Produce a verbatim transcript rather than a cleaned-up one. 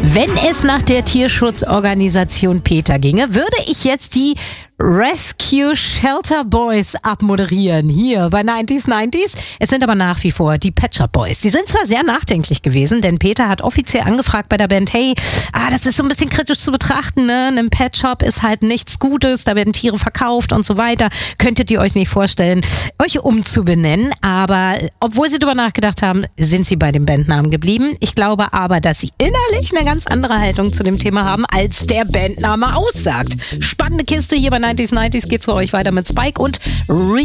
Wenn es nach der Tierschutzorganisation PETA ginge, würde ich jetzt die Rescue Shelter Boys abmoderieren, hier bei neunzig neunzig. Es sind aber nach wie vor die Pet Shop Boys. Die sind zwar sehr nachdenklich gewesen, denn PETA hat offiziell angefragt bei der Band, hey, ah, das ist so ein bisschen kritisch zu betrachten, ne? Ein Pet Shop ist halt nichts Gutes, da werden Tiere verkauft und so weiter. Könntet ihr euch nicht vorstellen, euch umzubenennen? Aber obwohl sie darüber nachgedacht haben, sind sie bei dem Bandnamen geblieben. Ich glaube aber, dass sie innerlich eine ganz andere Haltung zu dem Thema haben, als der Bandname aussagt. Spannende Kiste hier bei neunzig neunzig, geht's für euch weiter mit Spike und Re